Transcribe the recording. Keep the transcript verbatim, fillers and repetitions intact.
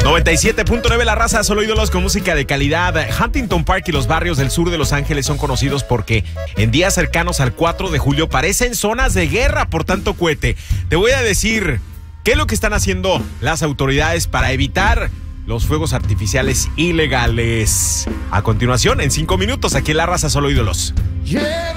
noventa y siete punto nueve La Raza, solo ídolos con música de calidad. Huntington Park y los barrios del sur de Los Ángeles son conocidos porque en días cercanos al cuatro de julio parecen zonas de guerra por tanto cohete. Te voy a decir qué es lo que están haciendo las autoridades para evitar los fuegos artificiales ilegales. A continuación, en cinco minutos, aquí en La Raza, solo ídolos.